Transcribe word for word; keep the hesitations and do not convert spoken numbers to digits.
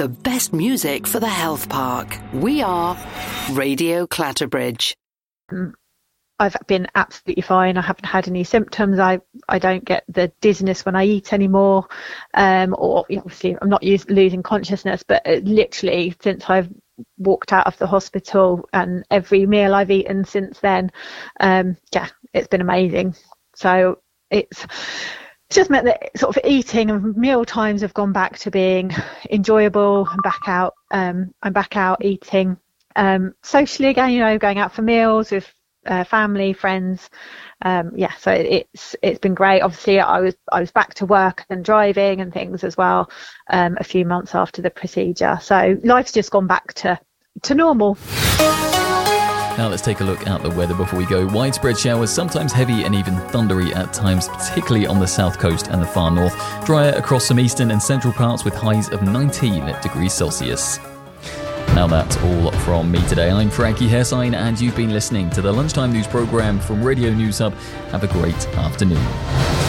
the best music for the health park. We are Radio Clatterbridge. I've been absolutely fine. I haven't had any symptoms. I, I don't get the dizziness when I eat anymore. Um, or obviously I'm not used, losing consciousness, but it, literally since I've walked out of the hospital and every meal I've eaten since then, um, yeah, it's been amazing. So it's It's just meant that sort of eating and meal times have gone back to being enjoyable. I'm back out. Um, I'm back out eating um, socially again. You know, going out for meals with uh, family, friends. Um, yeah, so it's it's been great. Obviously, I was I was back to work and driving and things as well. Um, a few months after the procedure, so life's just gone back to to normal. Now let's take a look at the weather before we go. Widespread showers, sometimes heavy and even thundery at times, particularly on the south coast and the far north. Drier across some eastern and central parts with highs of nineteen degrees Celsius. Now that's all from me today. I'm Frankie Hersine and you've been listening to the Lunchtime News programme from Radio News Hub. Have a great afternoon.